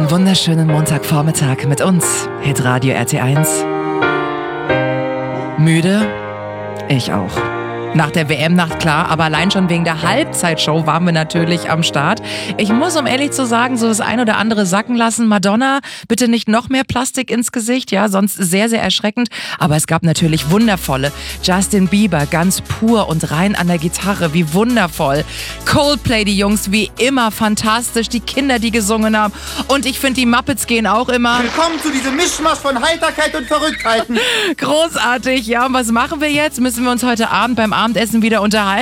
Einen wunderschönen Montagvormittag mit uns, Hitradio RT1. Müde? Ich auch. Nach der WM-Nacht klar, aber allein schon wegen der Halbzeitshow waren wir natürlich am Start. Ich muss, um ehrlich zu sagen, so das ein oder andere sacken lassen. Madonna, bitte nicht noch mehr Plastik ins Gesicht, ja, sonst sehr, sehr erschreckend. Aber es gab natürlich wundervolle. Justin Bieber, ganz pur und rein an der Gitarre, wie wundervoll. Coldplay, die Jungs, wie immer fantastisch. Die Kinder, die gesungen haben. Und ich finde, die Muppets gehen auch immer. Willkommen zu diesem Mischmasch von Heiterkeit und Verrücktheiten. Großartig, ja. Und was machen wir jetzt? Müssen wir uns heute Abend beim Abendessen wieder unterhalten?